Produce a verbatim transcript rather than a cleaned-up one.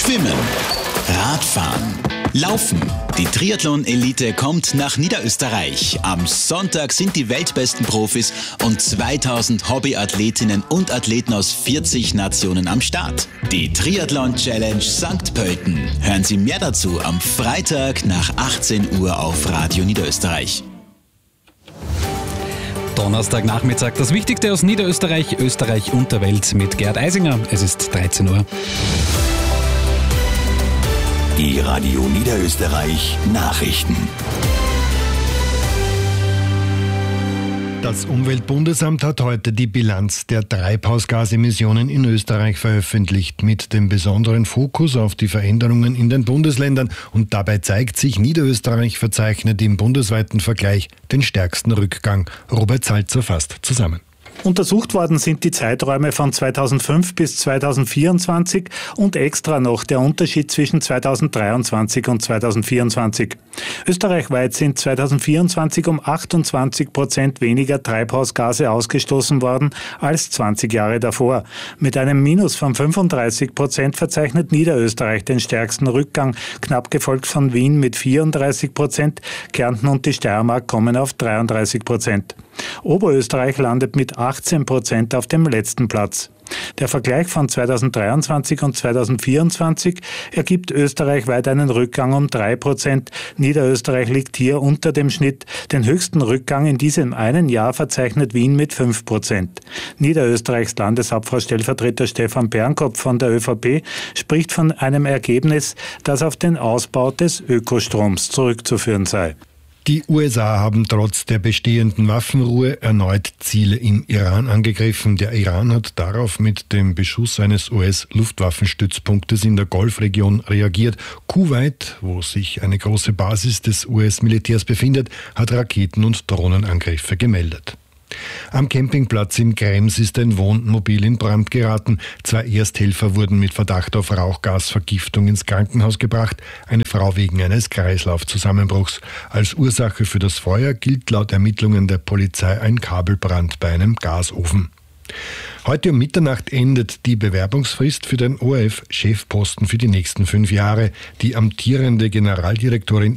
Schwimmen, Radfahren, Laufen. Die Triathlon-Elite kommt nach Niederösterreich. Am Sonntag sind die weltbesten Profis und zweitausend Hobbyathletinnen und Athleten aus vierzig Nationen am Start. Die Triathlon-Challenge Sankt Pölten. Hören Sie mehr dazu am Freitag nach achtzehn Uhr auf Radio Niederösterreich. Donnerstagnachmittag, das Wichtigste aus Niederösterreich, Österreich und der Welt mit Gerd Eisinger. Es ist dreizehn Uhr. Die Radio Niederösterreich Nachrichten. Das Umweltbundesamt hat heute die Bilanz der Treibhausgasemissionen in Österreich veröffentlicht, mit dem besonderen Fokus auf die Veränderungen in den Bundesländern. Und dabei zeigt sich, Niederösterreich verzeichnet im bundesweiten Vergleich den stärksten Rückgang. Robert Salzer fasst zusammen. Untersucht worden sind die Zeiträume von zweitausendfünf bis zweitausendvierundzwanzig und extra noch der Unterschied zwischen zweitausenddreiundzwanzig und zweitausendvierundzwanzig. Österreichweit sind zweitausendvierundzwanzig um achtundzwanzig Prozent weniger Treibhausgase ausgestoßen worden als zwanzig Jahre davor. Mit einem Minus von fünfunddreißig Prozent verzeichnet Niederösterreich den stärksten Rückgang, knapp gefolgt von Wien mit vierunddreißig Prozent. Kärnten und die Steiermark kommen auf dreiunddreißig Prozent. Oberösterreich landet mit achtzehn Prozent auf dem letzten Platz. Der Vergleich von zweitausenddreiundzwanzig und zweitausendvierundzwanzig ergibt österreichweit einen Rückgang um drei Prozent. Niederösterreich liegt hier unter dem Schnitt. Den höchsten Rückgang in diesem einen Jahr verzeichnet Wien mit fünf Prozent. Niederösterreichs Landeshauptfrau-Stellvertreter Stefan Bernkopf von der ÖVP spricht von einem Ergebnis, das auf den Ausbau des Ökostroms zurückzuführen sei. Die U S A haben trotz der bestehenden Waffenruhe erneut Ziele im Iran angegriffen. Der Iran hat darauf mit dem Beschuss eines U S-Luftwaffenstützpunktes in der Golfregion reagiert. Kuwait, wo sich eine große Basis des U S-Militärs befindet, hat Raketen- und Drohnenangriffe gemeldet. Am Campingplatz in Krems ist ein Wohnmobil in Brand geraten. Zwei Ersthelfer wurden mit Verdacht auf Rauchgasvergiftung ins Krankenhaus gebracht, eine Frau wegen eines Kreislaufzusammenbruchs. Als Ursache für das Feuer gilt laut Ermittlungen der Polizei ein Kabelbrand bei einem Gasofen. Heute um Mitternacht endet die Bewerbungsfrist für den O R F-Chefposten für die nächsten fünf Jahre. Die amtierende Generaldirektorin